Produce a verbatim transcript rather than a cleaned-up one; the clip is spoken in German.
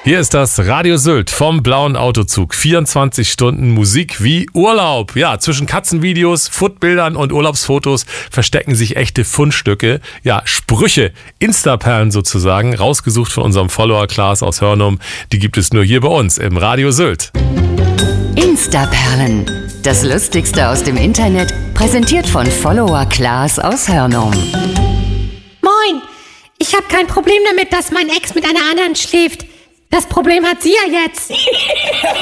Hier ist das Radio Sylt vom Blauen Autozug. vierundzwanzig Stunden Musik wie Urlaub. Ja, zwischen Katzenvideos, Foodbildern und Urlaubsfotos verstecken sich echte Fundstücke. Ja, Sprüche, Instaperlen sozusagen, rausgesucht von unserem Follower Klaas aus Hörnum. Die gibt es nur hier bei uns im Radio Sylt. Instaperlen, das Lustigste aus dem Internet, präsentiert von Follower Klaas aus Hörnum. Moin, ich habe kein Problem damit, dass mein Ex mit einer anderen schläft. Das Problem hat sie ja jetzt.